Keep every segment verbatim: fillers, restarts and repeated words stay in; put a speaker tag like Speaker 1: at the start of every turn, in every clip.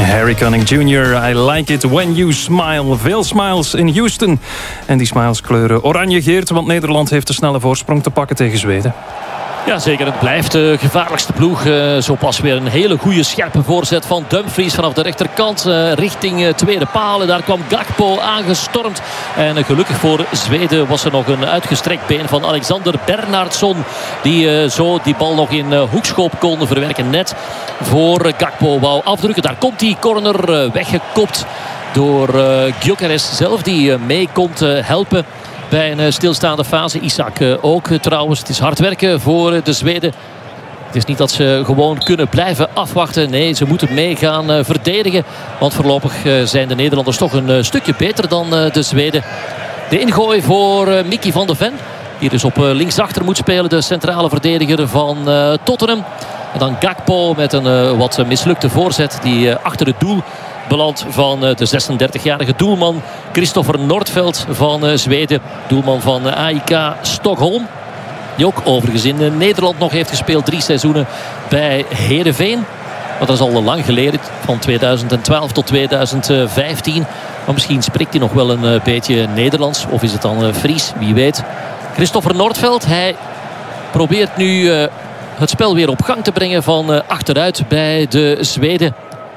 Speaker 1: Harry Connick junior, I like it when you smile. Veel smiles in Houston. En die smiles kleuren oranje, Geert, want Nederland heeft de snelle voorsprong te pakken tegen Zweden.
Speaker 2: Ja, zeker. Het blijft de gevaarlijkste ploeg. Uh, zo pas weer een hele goede scherpe voorzet van Dumfries vanaf de rechterkant uh, richting uh, tweede palen. Daar kwam Gakpo aangestormd. En uh, gelukkig voor Zweden was er nog een uitgestrekt been van Alexander Bernhardsson. Die uh, zo die bal nog in uh, hoekschop kon verwerken. Net voor uh, Gakpo wou afdrukken. Daar komt die corner uh, weggekopt door uh, Gyökeres zelf. Die uh, mee komt uh, helpen bij een stilstaande fase. Isak ook trouwens. Het is hard werken voor de Zweden. Het is niet dat ze gewoon kunnen blijven afwachten. Nee, ze moeten mee gaan verdedigen. Want voorlopig zijn de Nederlanders toch een stukje beter dan de Zweden. De ingooi voor Mickey van de Ven. Die dus op linksachter moet spelen. De centrale verdediger van Tottenham. En dan Gakpo met een wat mislukte voorzet. Die achter het doel beland van de zesendertigjarige doelman Christopher Nordfeldt van Zweden. Doelman van A I K Stockholm. Die ook overigens in Nederland nog heeft gespeeld. Drie seizoenen bij Heerenveen. Dat is al lang geleden. Van tweeduizend twaalf tot tweeduizend vijftien. Maar misschien spreekt hij nog wel een beetje Nederlands. Of is het dan Fries? Wie weet. Christopher Nordfeldt. Hij probeert nu het spel weer op gang te brengen van achteruit bij de Zweden.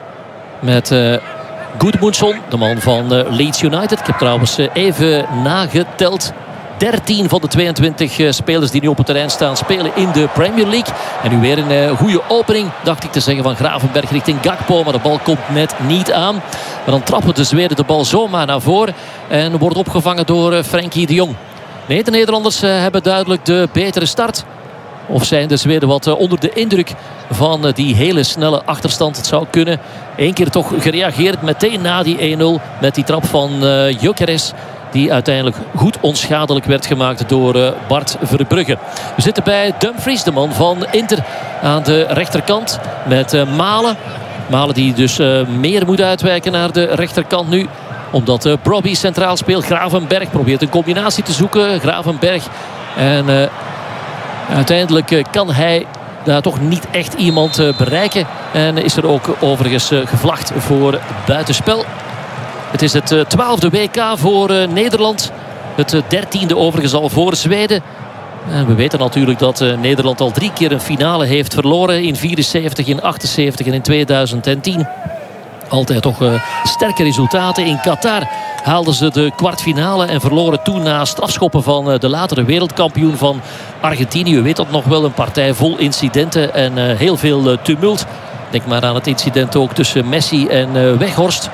Speaker 2: Met uh, Gudmundsson, de man van uh, Leeds United. Ik heb trouwens uh, even nageteld. dertien van de tweeëntwintig uh, spelers die nu op het terrein staan spelen in de Premier League. En nu weer een uh, goede opening, dacht ik te zeggen, van Gravenberch richting Gakpo. Maar de bal komt net niet aan. Maar dan trappen de Zweden de bal zomaar naar voren. En wordt opgevangen door uh, Frenkie de Jong. Nee, de Nederlanders uh, hebben duidelijk de betere start. Of zijn de Zweden wat uh, onder de indruk van uh, die hele snelle achterstand? Het zou kunnen. Eén keer toch gereageerd meteen na die één nul. Met die trap van uh, Gyökeres. Die uiteindelijk goed onschadelijk werd gemaakt door uh, Bart Verbrugge. We zitten bij Dumfries, de man van Inter. Aan de rechterkant met uh, Malen. Malen die dus uh, meer moet uitwijken naar de rechterkant nu. Omdat uh, Brobbey centraal speelt. Gravenberch probeert een combinatie te zoeken. Gravenberch en... Uh, Uiteindelijk kan hij daar toch niet echt iemand bereiken. En is er ook overigens gevlacht voor buitenspel. Het is het twaalfde W K voor Nederland. Het dertiende overigens al voor Zweden. En we weten natuurlijk dat Nederland al drie keer een finale heeft verloren. In vierenzeventig, in achtenzeventig en in tweeduizend tien. Altijd toch uh, sterke resultaten. In Qatar haalden ze de kwartfinale en verloren toen na strafschoppen van uh, de latere wereldkampioen van Argentinië. U weet dat nog wel, een partij vol incidenten en uh, heel veel uh, tumult. Denk maar aan het incident ook tussen Messi en uh, Weghorst.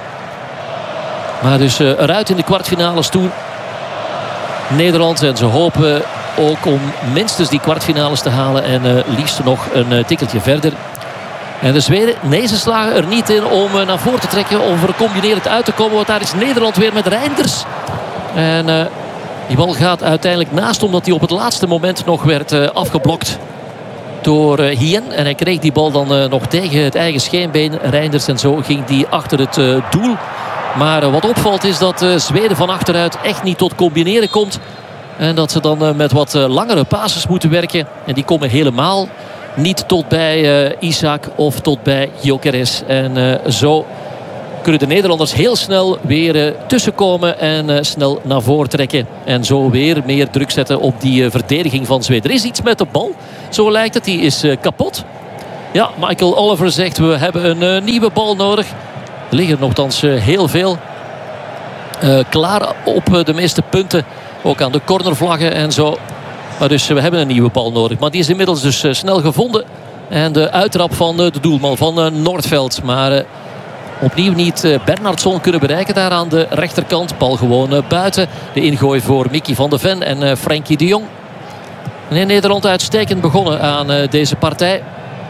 Speaker 2: Maar dus uh, eruit in de kwartfinales toen. Nederland, en ze hopen ook om minstens die kwartfinales te halen. En uh, liefst nog een uh, tikkeltje verder. En de Zweden, nee, ze slagen er niet in om uh, naar voren te trekken. Om voor combinerend uit te komen. Want daar is Nederland weer met Reinders. En uh, die bal gaat uiteindelijk naast. Omdat hij op het laatste moment nog werd uh, afgeblokt door uh, Hien. En hij kreeg die bal dan uh, nog tegen het eigen scheenbeen. Reinders, en zo ging die achter het uh, doel. Maar uh, wat opvalt is dat uh, Zweden van achteruit echt niet tot combineren komt. En dat ze dan uh, met wat uh, langere passes moeten werken. En die komen helemaal niet tot bij uh, Isak of tot bij Gyökeres. En uh, zo kunnen de Nederlanders heel snel weer uh, tussenkomen en uh, snel naar voren trekken. En zo weer meer druk zetten op die uh, verdediging van Zweden. Er is iets met de bal, zo lijkt het. Die is uh, kapot. Ja, Michael Oliver zegt we hebben een uh, nieuwe bal nodig. Er liggen nogthans uh, heel veel. Uh, klaar op uh, de meeste punten. Ook aan de cornervlaggen en zo. Maar dus we hebben een nieuwe bal nodig. Maar die is inmiddels dus uh, snel gevonden. En de uittrap van uh, de doelman van uh, Nordfeldt. Maar uh, opnieuw niet uh, Bernhardsson kunnen bereiken daar aan de rechterkant. Bal gewoon uh, buiten. De ingooi voor Mickey van de Ven en uh, Frenkie de Jong. En in Nederland uitstekend begonnen aan uh, deze partij.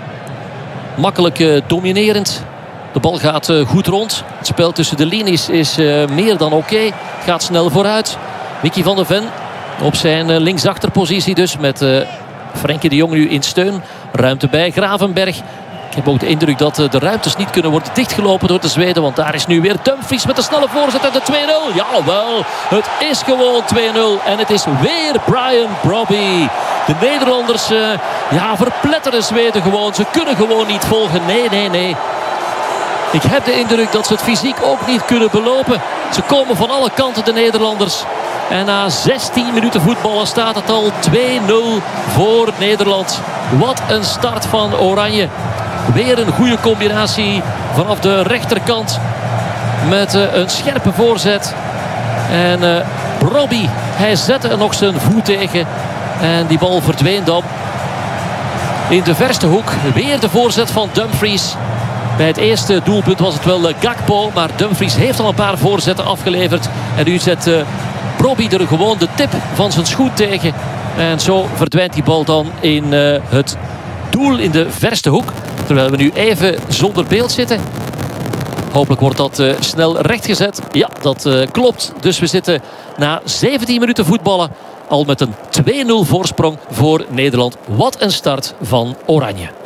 Speaker 2: Makkelijk uh, dominerend. De bal gaat uh, goed rond. Het spel tussen de linies is uh, meer dan oké. Okay. Gaat snel vooruit. Mickey van de Ven op zijn uh, linksachterpositie dus. Met uh, Frenkie de Jong nu in steun. Ruimte bij Gravenberch. Ik heb ook de indruk dat uh, de ruimtes niet kunnen worden dichtgelopen door de Zweden. Want daar is nu weer Dumfries met een snelle voorzet en de twee nul. Jawel, het is gewoon twee nul. En het is weer Brian Brobbey. De Nederlanders uh, ja, verpletteren Zweden gewoon. Ze kunnen gewoon niet volgen. Nee, nee, nee. Ik heb de indruk dat ze het fysiek ook niet kunnen belopen. Ze komen van alle kanten, de Nederlanders. En na zestien minuten voetballen staat het al twee nul voor Nederland. Wat een start van Oranje. Weer een goede combinatie vanaf de rechterkant. Met uh, een scherpe voorzet. En uh, Brobbey, hij zette er nog zijn voet tegen. En die bal verdween dan in de verste hoek. Weer de voorzet van Dumfries. Bij het eerste doelpunt was het wel uh, Gakpo. Maar Dumfries heeft al een paar voorzetten afgeleverd. En nu zet uh, Brobbey er gewoon de tip van zijn schoen tegen. En zo verdwijnt die bal dan in uh, het doel in de verste hoek. Terwijl we nu even zonder beeld zitten. Hopelijk wordt dat uh, snel rechtgezet. Ja, dat uh, klopt. Dus we zitten na zeventien minuten voetballen al met een twee nul voorsprong voor Nederland. Wat een start van Oranje.